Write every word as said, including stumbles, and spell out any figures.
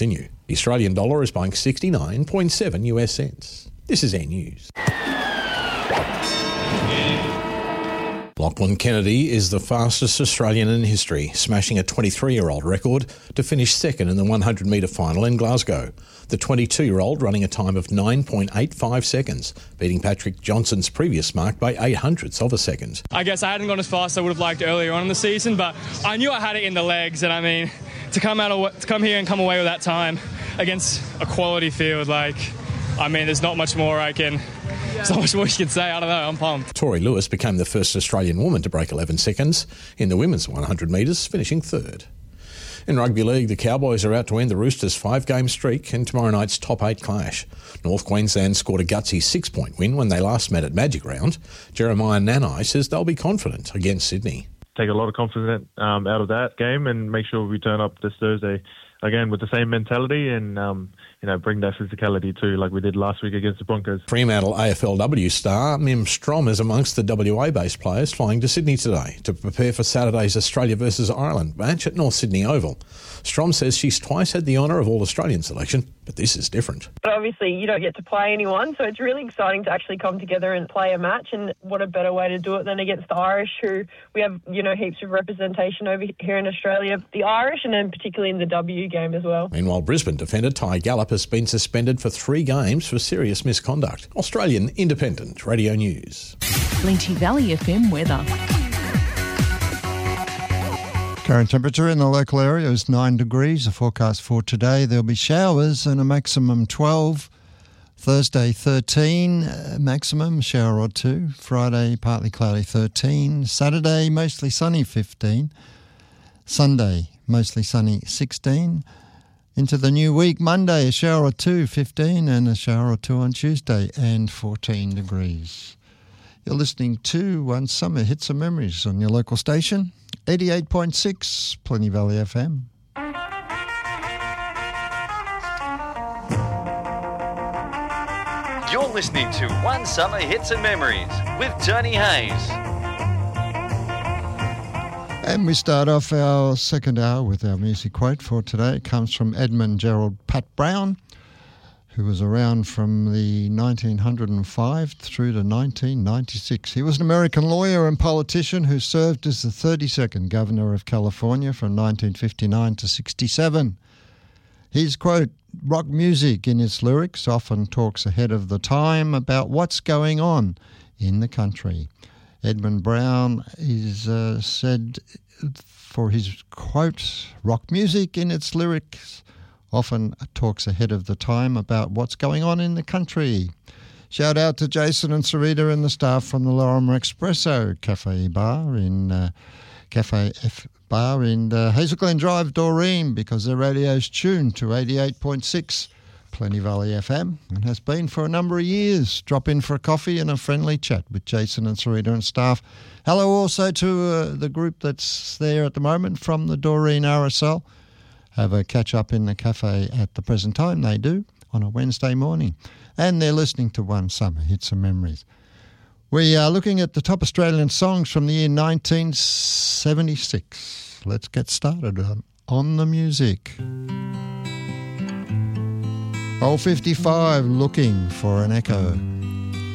Continue. The Australian dollar is buying sixty-nine point seven US cents. This is Air News. Lachlan Kennedy is the fastest Australian in history, smashing a twenty-three-year-old record to finish second in the one hundred metre final in Glasgow. The twenty-two-year-old running a time of nine point eight five seconds, beating Patrick Johnson's previous mark by eight hundredths of a second. I guess I hadn't gone as fast as I would have liked earlier on in the season, but I knew I had it in the legs, and I mean, to come out of, to come here and come away with that time against a quality field, like, I mean, there's not much more I can... There's not much more you can say. I don't know. I'm pumped. Tori Lewis became the first Australian woman to break eleven seconds in the women's one hundred metres, finishing third. In rugby league, the Cowboys are out to end the Roosters' five-game streak in tomorrow night's top eight clash. North Queensland scored a gutsy six-point win when they last met at Magic Round. Jeremiah Nanai says they'll be confident against Sydney. Take a lot of confidence um, out of that game and make sure we turn up this Thursday again with the same mentality and um, you know, bring that physicality too, like we did last week against the Broncos. Fremantle A F L W star Mim Strom is amongst the W A-based players flying to Sydney today to prepare for Saturday's Australia versus Ireland match at North Sydney Oval. Strom says she's twice had the honour of All-Australian selection, but this is different. But obviously you don't get to play anyone, so it's really exciting to actually come together and play a match, and what a better way to do it than against the Irish, who we have, you know, heaps of representation over here in Australia. The Irish, and then particularly in the W game as well. Meanwhile, Brisbane defender Ty Gallup has been suspended for three games for serious misconduct. Australian Independent Radio News. Linty Valley F M weather. Current temperature in the local area is nine degrees. The forecast for today, there'll be showers and a maximum twelve. Thursday thirteen, uh, maximum shower or two. Friday partly cloudy thirteen. Saturday mostly sunny fifteen. Sunday mostly sunny sixteen. Into the new week, Monday a shower or two, fifteen, and a shower or two on Tuesday, and fourteen degrees. You're listening to One Summer Hits and Memories on your local station, eighty-eight point six, Plenty Valley F M. You're listening to One Summer Hits and Memories with Tony Hayes. And we start off our second hour with our music quote for today. It comes from Edmund Gerald Pat Brown, who was around from the nineteen oh five through to nineteen ninety-six. He was an American lawyer and politician who served as the thirty-second governor of California from nineteen fifty-nine to sixty-seven. His quote, rock music in its lyrics often talks ahead of the time about what's going on in the country. Edmund Brown is uh, said for his quote, rock music in its lyrics often talks ahead of the time about what's going on in the country. Shout out to Jason and Sarita and the staff from the Lorimer Espresso Cafe Bar in uh, Cafe F Bar in uh, Hazel Glen Drive, Doreen, because their radio's tuned to eighty-eight point six Plenty Valley F M and has been for a number of years. Drop in for a coffee and a friendly chat with Jason and Sarita and staff. Hello also to uh, the group that's there at the moment from the Doreen R S L. Have a catch-up in the cafe at the present time. They do on a Wednesday morning. And they're listening to One Summer Hits and Memories. We are looking at the top Australian songs from the year nineteen seventy-six. Let's get started on, on the music. Old fifty-five, Looking for an Echo.